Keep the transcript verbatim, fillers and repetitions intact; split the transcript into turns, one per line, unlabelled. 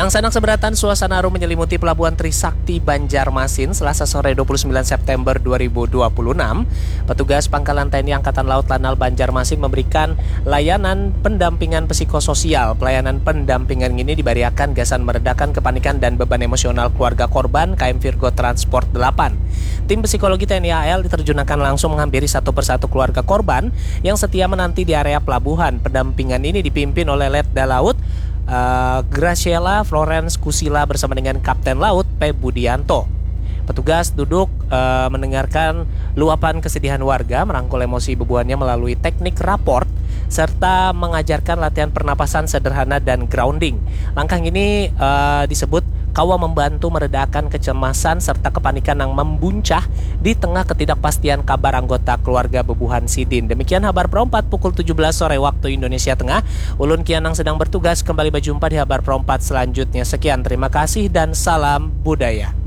Yang sanak seberatan, suasana harum menyelimuti Pelabuhan Trisakti Banjarmasin Selasa sore dua puluh sembilan September dua ribu dua puluh enam. Petugas Pangkalan T N I Angkatan Laut Lanal Banjarmasin memberikan layanan pendampingan psikososial. Pelayanan pendampingan ini diberiakan gasan meredakan kepanikan dan beban emosional keluarga korban K M Virgo Transport delapan. Tim psikologi T N I A L diterjunkan langsung menghampiri satu persatu keluarga korban yang setia menanti di area pelabuhan. Pendampingan ini dipimpin oleh Letda Laut Uh, Graciela Florence Kusila bersama dengan Kapten Laut P. Budianto. Petugas duduk uh, mendengarkan luapan kesedihan warga, merangkul emosi bebuannya melalui teknik raport, serta mengajarkan latihan pernapasan sederhana dan grounding. Langkah ini uh, disebut Kawa membantu meredakan kecemasan serta kepanikan yang membuncah di tengah ketidakpastian kabar anggota keluarga bebuhan Sidin. Demikian Habar Perempat pukul tujuh belas sore waktu Indonesia Tengah. Ulun Kianang sedang bertugas, kembali berjumpa di Habar Perempat selanjutnya. Sekian, terima kasih dan salam budaya.